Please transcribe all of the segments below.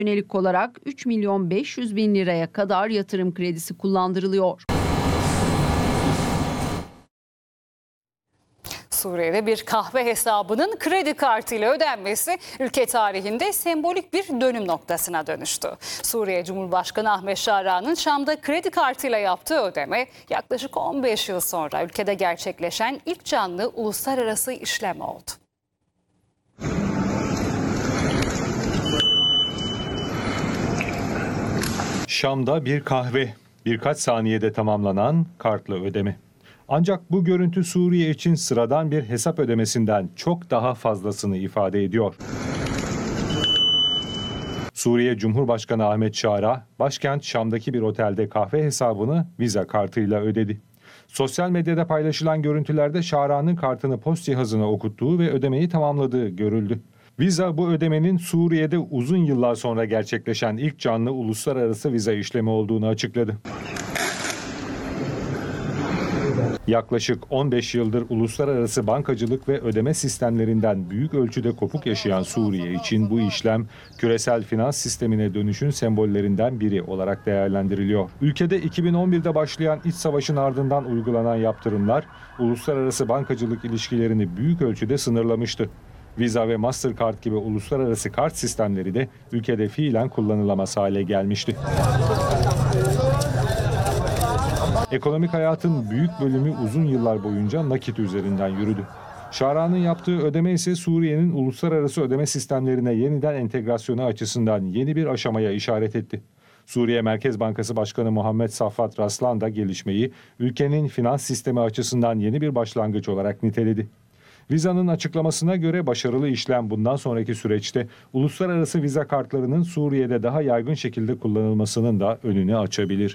Yönelik olarak 3.500.000 liraya kadar yatırım kredisi kullandırılıyor. Suriye'de bir kahve hesabının kredi kartıyla ödenmesi ülke tarihinde sembolik bir dönüm noktasına dönüştü. Suriye Cumhurbaşkanı Ahmet Şara'nın Şam'da kredi kartıyla yaptığı ödeme yaklaşık 15 yıl sonra ülkede gerçekleşen ilk canlı uluslararası işlem oldu. Şam'da bir kahve, birkaç saniyede tamamlanan kartla ödeme. Ancak bu görüntü Suriye için sıradan bir hesap ödemesinden çok daha fazlasını ifade ediyor. Suriye Cumhurbaşkanı Ahmet Şara, başkent Şam'daki bir otelde kahve hesabını Visa kartıyla ödedi. Sosyal medyada paylaşılan görüntülerde Şara'nın kartını post cihazına okuttuğu ve ödemeyi tamamladığı görüldü. Visa bu ödemenin Suriye'de uzun yıllar sonra gerçekleşen ilk canlı uluslararası viza işlemi olduğunu açıkladı. Yaklaşık 15 yıldır uluslararası bankacılık ve ödeme sistemlerinden büyük ölçüde kopuk yaşayan Suriye için bu işlem küresel finans sistemine dönüşün sembollerinden biri olarak değerlendiriliyor. Ülkede 2011'de başlayan iç savaşın ardından uygulanan yaptırımlar uluslararası bankacılık ilişkilerini büyük ölçüde sınırlamıştı. Visa ve Mastercard gibi uluslararası kart sistemleri de ülkede fiilen kullanılamaz hale gelmişti. Ekonomik hayatın büyük bölümü uzun yıllar boyunca nakit üzerinden yürüdü. Şara'nın yaptığı ödeme ise Suriye'nin uluslararası ödeme sistemlerine yeniden entegrasyonu açısından yeni bir aşamaya işaret etti. Suriye Merkez Bankası Başkanı Muhammed Saffat Raslan da gelişmeyi ülkenin finans sistemi açısından yeni bir başlangıç olarak niteledi. Visa'nın açıklamasına göre başarılı işlem bundan sonraki süreçte uluslararası viza kartlarının Suriye'de daha yaygın şekilde kullanılmasının da önünü açabilir.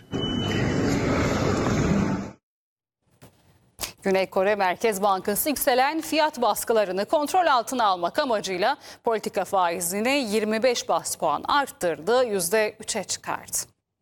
Güney Kore Merkez Bankası yükselen fiyat baskılarını kontrol altına almak amacıyla politika faizini 25 bas puan arttırdı, %3'e çıkardı.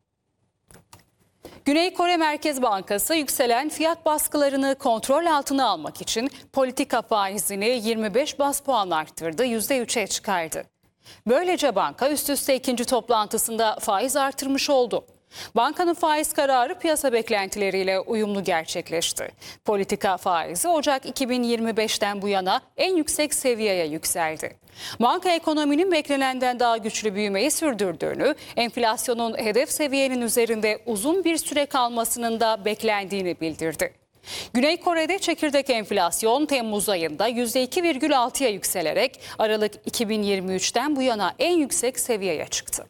Güney Kore Merkez Bankası yükselen fiyat baskılarını kontrol altına almak için politika faizini 25 bas puan arttırdı, %3'e çıkardı. Böylece banka üst üste ikinci toplantısında faiz artırmış oldu. Bankanın faiz kararı piyasa beklentileriyle uyumlu gerçekleşti. Politika faizi Ocak 2025'ten bu yana en yüksek seviyeye yükseldi. Banka ekonominin beklenenden daha güçlü büyümeyi sürdürdüğünü, enflasyonun hedef seviyenin üzerinde uzun bir süre kalmasının da beklendiğini bildirdi. Güney Kore'de çekirdek enflasyon Temmuz ayında %2,6'ya yükselerek Aralık 2023'ten bu yana en yüksek seviyeye çıktı.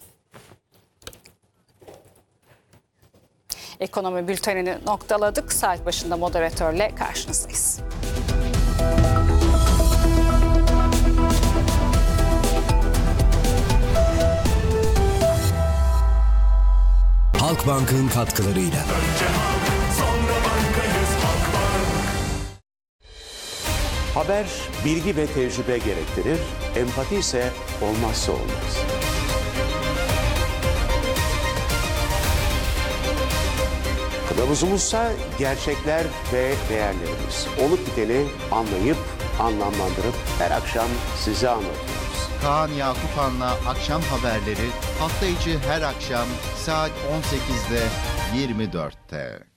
Ekonomi bültenini noktaladık. Saat başında moderatörle karşınızdayız. Halkbank'ın katkılarıyla. Haber bilgi ve tecrübe gerektirir, empati ise olmazsa olmaz. Kılavuzumuzsa gerçekler ve değerlerimiz. Olup biteni anlayıp, anlamlandırıp her akşam size anlatıyoruz. Kaan Yakupan'la akşam haberleri hafta içi her akşam saat 18'de 24'te.